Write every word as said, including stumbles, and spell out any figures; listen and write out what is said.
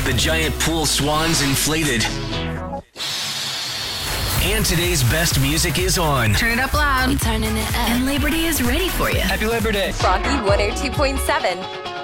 The giant pool swans inflated. And today's best music is on. Turn it up loud. Turning it up. And Labor Day is ready for you. Happy Labor Day. Froggy one oh two point seven.